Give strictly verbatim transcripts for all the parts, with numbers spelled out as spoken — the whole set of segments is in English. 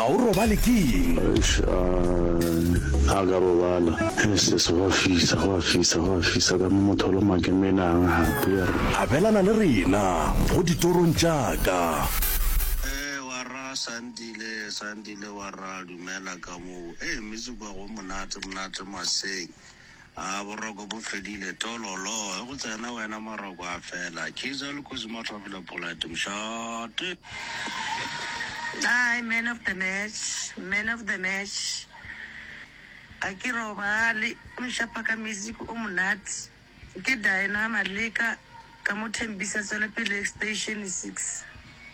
ga o robale keng a ka robala se se go fisa go fisa go fisa ka motho lo makemenang hape abelana le rena go ditorong jaaka Sandile Sandile wa ra dumela ka mo eh metse kwa go monate monate maseng a boroko bo fedile tololo go tsena wena maroko a fela kiza le go zima trafela polite mshate. Hi, man of the match, man of the match. Akiro bali mshapa ka music o monate ke Diana Malika ka mo thembisa tsela pele station six.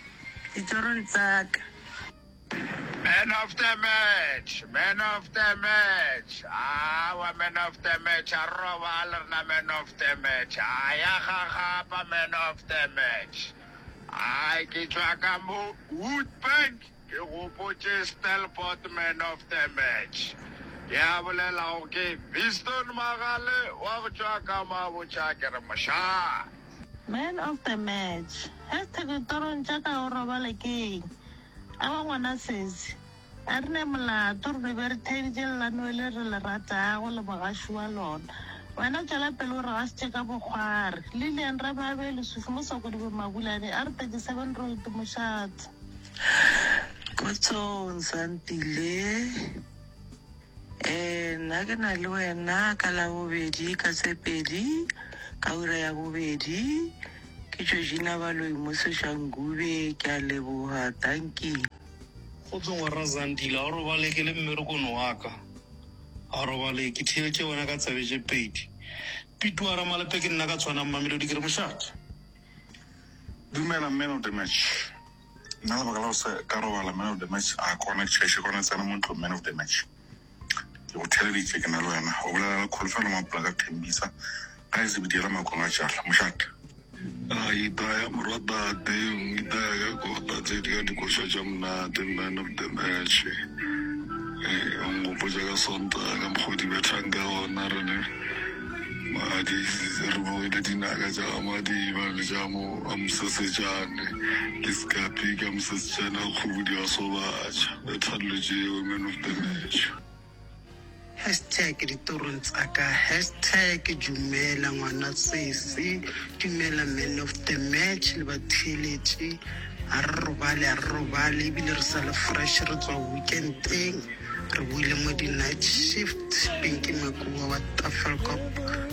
Man of the match, man of the match. Ah, man of the match. Arroba na man of the match. Ayaha pa man of the match. Ay kitwaka mo Woodbank. Ke go potse Stelpot man of the match. Ya bolela okay. Biston Magale wa go tsaka ma bo tshakere masha. Man of the match. Hashtag toron chaka o robale ke. Awa ngwana sese. A re ne molato re be re theeditše lelano le re le ratago le mogaši wa lona. Wena tšwela pele o re ga se ka bokgware. Lilian Rababe le sufi mo Sokodibe Mabulane a re thirty-seven road mošate. Kotsong Santile. Eh nna ke na le wena ka la bobedi ka Sepedi ka ura ya bobedi. Ke Georgina Baloi mo Seshangube ke a leboga thank you. Go tsong wa Razandile a robale ke le mmerekono wa ka a robale ke theetse wena ka tsabetse pedi pitu ara malepe ke nna ka tshwana Mamelodi ke re mošate. Dumela man of the match nna le baka la go se ka robala man of the match a kona tšheshe kona tsena mo ntlo man of the match ke go theleditše ke na le wena o bolela le kgolofela mapola ka thembisa ga e se bediela makong a tšala mošate. I die morata ding da go ta tse di di go tšha mna the man of the match eh o mo ja ka sonta ka mkhodi betanga ona rene ma di re bo ile dinaga ja ma di ba le ja mo amsesejane le skapi ka amsesejane go budi a sobacha the trilogy man of the match. Hashtag ditorong tsaka hashtag dumela ngwana sese dumela man of the match le batheletše a re robale a re robale ebile re sa le fresh re tswa weekendeng re buile mo di night shift Pinky Makuwa wa Tafelkop